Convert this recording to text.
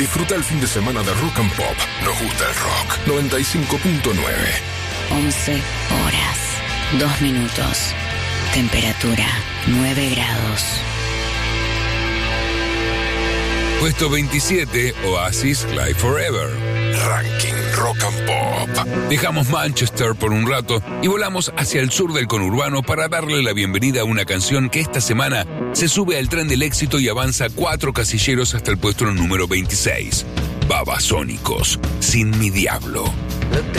Disfruta el fin de semana de Rock and Pop. Nos gusta el rock. 95.9. 11 horas, 2 minutos. Temperatura 9 grados. Puesto 27, Oasis, Live Forever. Ranking Rock and Pop. Dejamos Manchester por un rato y volamos hacia el sur del conurbano para darle la bienvenida a una canción que esta semana se sube al tren del éxito y avanza 4 casilleros hasta el puesto número 26. Babasónicos, Sin mi diablo.